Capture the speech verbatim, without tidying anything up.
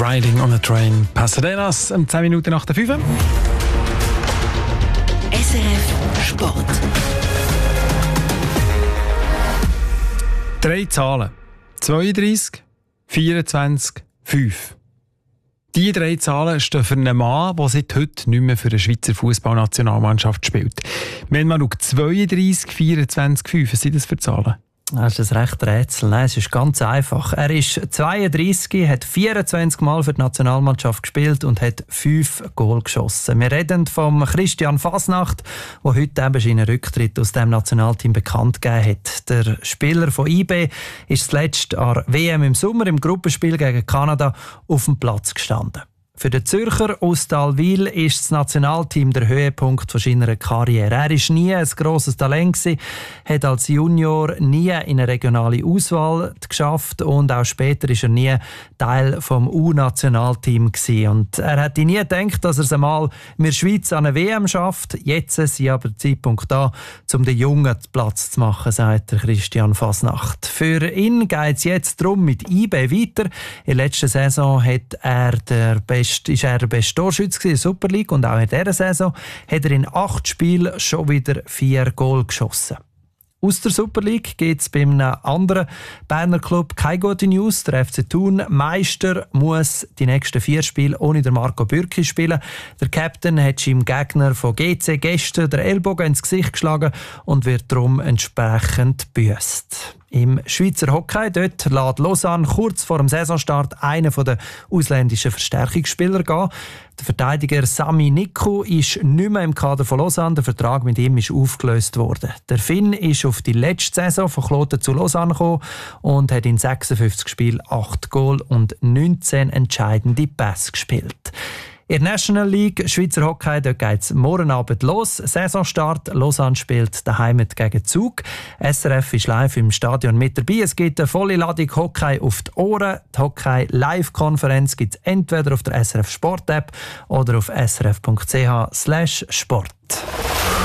Riding on a Train. Pasadenas, um zehn Minuten nach der fünf. S R F Sport. Drei Zahlen. zweiunddreissig, vierundzwanzig, fünf. Die drei Zahlen stehen für einen Mann, der seit heute nicht mehr für eine Schweizer Fußballnationalmannschaft spielt. Wenn man schaut, zweiunddreissig, vierundzwanzig, fünf, was sind das für Zahlen? Das ist ein recht Rätsel. Nein, es ist ganz einfach. Er ist zweiunddreissig, hat vierundzwanzig Mal für die Nationalmannschaft gespielt und hat fünf Goal geschossen. Wir reden vom Christian Fasnacht, der heute eben seinen Rücktritt aus dem Nationalteam bekannt gegeben hat. Der Spieler von I B ist zuletzt an der W M im Sommer im Gruppenspiel gegen Kanada auf dem Platz gestanden. Für den Zürcher aus Talwil ist das Nationalteam der Höhepunkt seiner Karriere. Er war nie ein grosses Talent, hat als Junior nie in eine regionale Auswahl geschafft und auch später war er nie Teil des U-Nationalteams. Und er hätte nie gedacht, dass er es einmal in der Schweiz an eine W M schafft. Jetzt ist aber der Zeitpunkt da, um den Jungen Platz zu machen, sagt der Christian Fasnacht. Für ihn geht es jetzt darum mit I B weiter. In der letzten Saison hat er der beste ist er der beste Torschütze in der Super League und auch in dieser Saison hat er in acht Spielen schon wieder vier Goal geschossen. Aus der Super League gibt es bei einem anderen Berner Club keine gute News. Der F C Thun, Meister, muss die nächsten vier Spiele ohne den Marco Bürki spielen. Der Captain hat seinem Gegner von G C gestern den Ellbogen ins Gesicht geschlagen und wird darum entsprechend gebüßt. Im Schweizer Hockey dort lässt Lausanne kurz vor dem Saisonstart einen der ausländischen Verstärkungsspieler gehen. Der Verteidiger Sami Nikku ist nicht mehr im Kader von Lausanne. Der Vertrag mit ihm ist aufgelöst worden. Der Finn ist auf die letzte Saison von Kloten zu Lausanne gekommen und hat in sechsundfünfzig Spielen acht Goal und neunzehn entscheidende Pässe gespielt. In der National League Schweizer Hockey geht es morgen Abend los. Saisonstart. Lausanne spielt daheim gegen Zug. S R F ist live im Stadion mit dabei. Es gibt eine volle Ladung Hockey auf die Ohren. Die Hockey-Live-Konferenz gibt es entweder auf der S R F Sport-App oder auf s r f punkt c h slash sport.